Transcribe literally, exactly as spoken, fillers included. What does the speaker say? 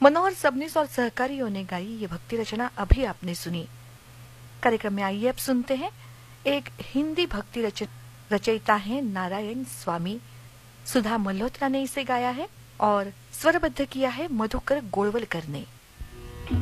मनोहर सबनीस और सहकारियों ने गाई ये भक्ति रचना अभी आपने सुनी। कार्यक्रम में आइए अब सुनते हैं एक हिंदी भक्ति रच, रचयिता है नारायण स्वामी। सुधा मल्होत्रा ने इसे गाया है और स्वरबद्ध किया है मधुकर गोळवलकर ने।